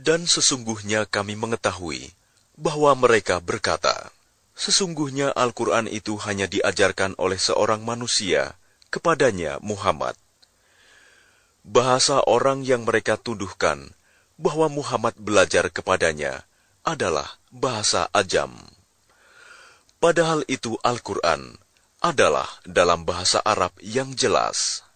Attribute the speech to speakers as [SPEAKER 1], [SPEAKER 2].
[SPEAKER 1] Dan sesungguhnya kami mengetahui bahwa mereka berkata, sesungguhnya Al-Quran itu hanya diajarkan oleh seorang manusia kepadanya Muhammad. Bahasa orang yang mereka tuduhkan bahwa Muhammad belajar kepadanya adalah bahasa Ajam. Padahal itu Al-Quran adalah dalam bahasa Arab yang jelas.